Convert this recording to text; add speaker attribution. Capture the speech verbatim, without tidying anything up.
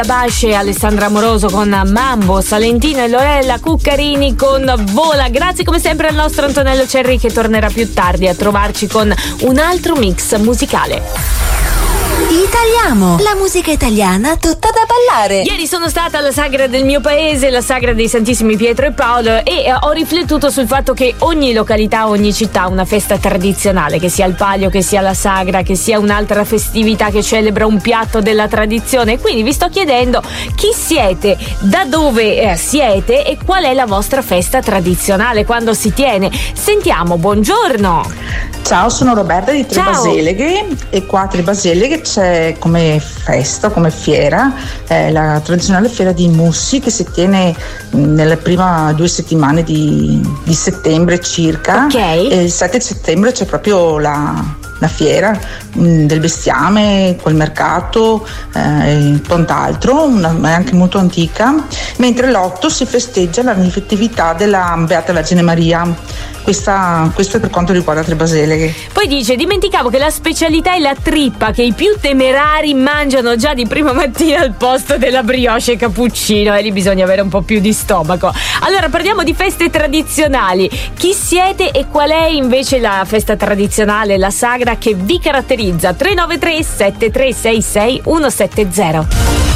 Speaker 1: Basce, Alessandra Amoroso con Mambo, Salentino e Lorella Cuccarini con Vola. Grazie come sempre al nostro Antonello Cerri, che tornerà più tardi a trovarci con un altro mix musicale.
Speaker 2: Italiamo, la musica italiana tutta da ballare.
Speaker 1: Ieri sono stata alla sagra del mio paese, la sagra dei Santissimi Pietro e Paolo, e eh, ho riflettuto sul fatto che ogni località, ogni città ha una festa tradizionale, che sia il palio, che sia la sagra, che sia un'altra festività che celebra un piatto della tradizione. Quindi vi sto chiedendo chi siete, da dove eh, siete e qual è la vostra festa tradizionale, quando si tiene. Sentiamo, buongiorno.
Speaker 3: Ciao, sono Roberta di Tre Baseleghe, e qua a Tre Baseleghe c'è come festa, come fiera, eh, la tradizionale fiera di Mussi, che si tiene nelle prime due settimane di, di settembre circa.
Speaker 1: Okay.
Speaker 3: E il sette settembre c'è proprio la, la fiera mh, del bestiame, col mercato eh, e quant'altro, una, è anche molto antica, mentre l'otto si festeggia la festività della Beata Vergine Maria. Questa, questo è per quanto riguarda Tre Baseleghe.
Speaker 1: Poi dice: dimenticavo che la specialità è la trippa, che i più temerari mangiano già di prima mattina al posto della brioche e cappuccino, e lì bisogna avere un po' più di stomaco. Allora parliamo di feste tradizionali. Chi siete e qual è invece la festa tradizionale, la sagra che vi caratterizza? Tre nove tre sette tre sei sei uno sette zero.